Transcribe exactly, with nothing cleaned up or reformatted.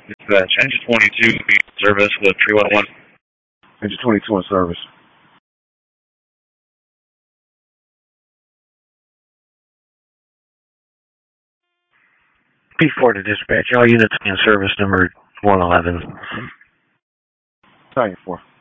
Dispatch, engine twenty-two, service with three one one. Engine twenty-two in service. P four to dispatch. All units in service number one eleven. Tiger four.